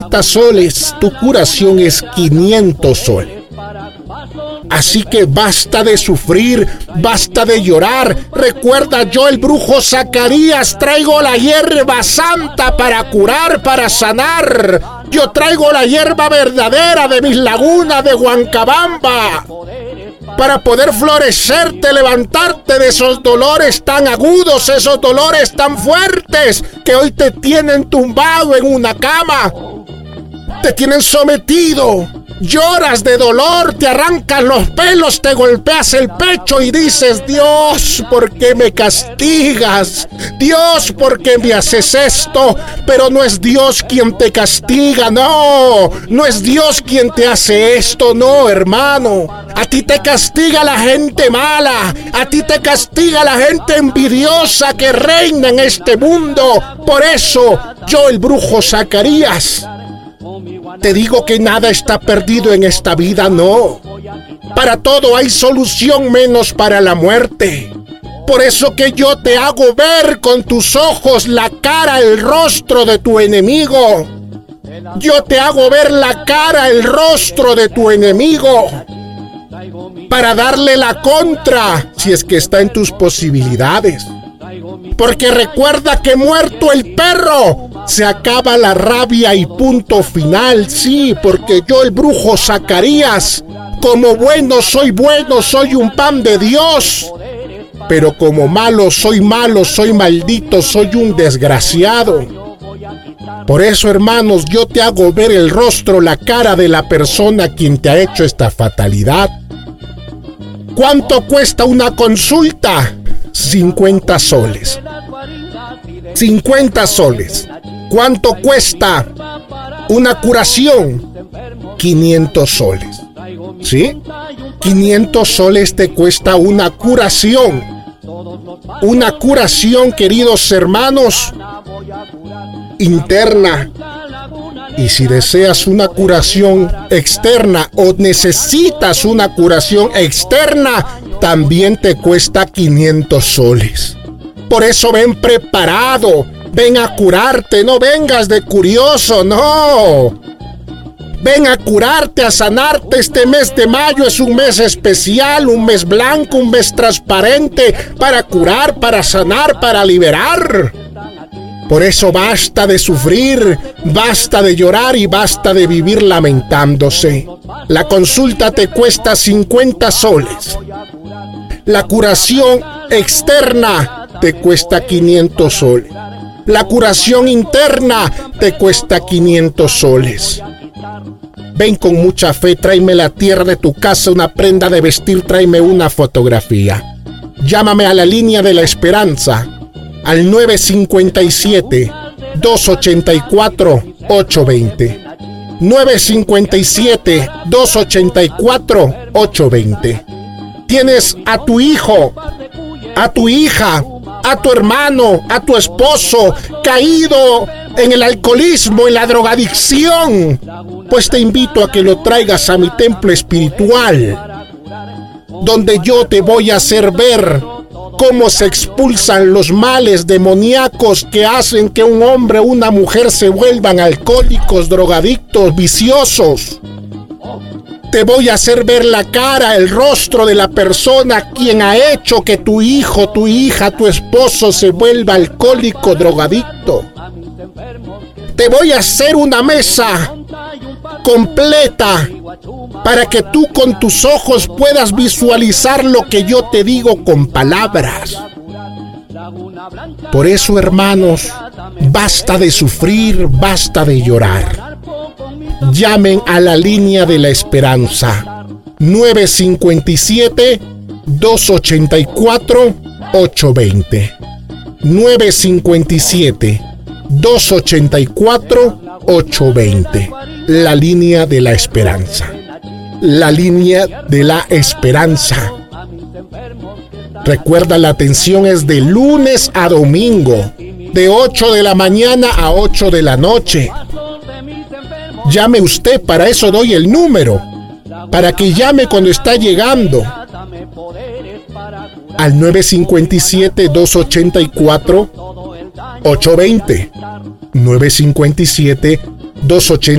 soles, tu curación es 500 soles. Así que basta de sufrir, basta de llorar. Recuerda, yo, el brujo Zacarías, traigo la hierba santa para curar, para sanar. Yo traigo la hierba verdadera de mis lagunas de Huancabamba, para poder florecerte, levantarte de esos dolores tan agudos, esos dolores tan fuertes que hoy te tienen tumbado en una cama, te tienen sometido. Lloras de dolor, te arrancas los pelos, te golpeas el pecho y dices: Dios, ¿por qué me castigas? Dios, ¿por qué me haces esto? Pero no es Dios quien te castiga, no es Dios quien te hace esto, no, hermano. A ti te castiga la gente mala, a ti te castiga la gente envidiosa que reina en este mundo. Por eso, yo, el brujo Zacarías, te digo que nada está perdido en esta vida, no. Para todo hay solución menos para la muerte. Por eso que yo te hago ver con tus ojos la cara, el rostro de tu enemigo. Yo te hago ver la cara, el rostro de tu enemigo, para darle la contra, si es que está en tus posibilidades. Porque recuerda que muerto el perro, se acaba la rabia y punto final. Sí, porque yo, el brujo Zacarías, como bueno, soy un pan de Dios. Pero como malo, soy maldito, soy un desgraciado. Por eso, hermanos, yo te hago ver el rostro, la cara de la persona quien te ha hecho esta fatalidad. ¿Cuánto cuesta una consulta? 50 soles. 50 soles. ¿Cuánto cuesta una curación? 500 soles. ¿Sí? 500 soles te cuesta una curación. Una curación, queridos hermanos, interna. Y si deseas una curación externa o necesitas una curación externa, también te cuesta 500 soles. Por eso ven preparado, ven a curarte, no vengas de curioso, no. Ven a curarte, a sanarte. Este mes de mayo es un mes especial, un mes blanco, un mes transparente para curar, para sanar, para liberar. Por eso basta de sufrir, basta de llorar y basta de vivir lamentándose. La consulta te cuesta 50 soles. La curación externa te cuesta 500 soles. La curación interna te cuesta 500 soles. Ven con mucha fe, tráeme la tierra de tu casa, una prenda de vestir, tráeme una fotografía. Llámame a la línea de la esperanza al 957-284-820. 957-284-820. Tienes a tu hijo, a tu hija, a tu hermano, a tu esposo caído en el alcoholismo, en la drogadicción, pues te invito a que lo traigas a mi templo espiritual, donde yo te voy a hacer ver cómo se expulsan los males demoníacos que hacen que un hombre o una mujer se vuelvan alcohólicos, drogadictos, viciosos. Te voy a hacer ver la cara, el rostro de la persona quien ha hecho que tu hijo, tu hija, tu esposo se vuelva alcohólico, drogadicto. Te voy a hacer una mesa completa para que tú con tus ojos puedas visualizar lo que yo te digo con palabras. Por eso, hermanos, basta de sufrir, basta de llorar. Llamen a la línea de la esperanza 957-284-820. 957-284-820. La línea de la esperanza. La línea de la esperanza. Recuerda, la atención es de lunes a domingo, de 8 de la mañana a 8 de la noche. Llame usted, para eso doy el número, para que llame cuando está llegando al 957-284-820. 957-284-820. 280